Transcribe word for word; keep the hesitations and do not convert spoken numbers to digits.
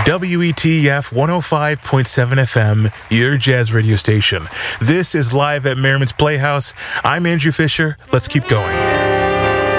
W E T F one oh five point seven F M, your jazz radio station. This is Live at Merriman's Playhouse. I'm Andrew Fisher. Let's keep going.